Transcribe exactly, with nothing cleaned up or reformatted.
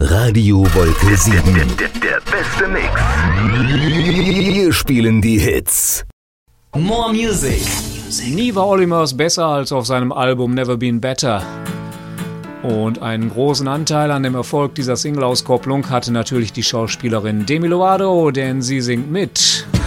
Radio Wolke sieben. Der, der, der beste Mix. Wir spielen die Hits. More Music. Nie war Olimers besser als auf seinem Album Never Been Better. Und einen großen Anteil an dem Erfolg dieser Single-Auskopplung hatte natürlich die Schauspielerin Demi Lovato, denn sie singt mit.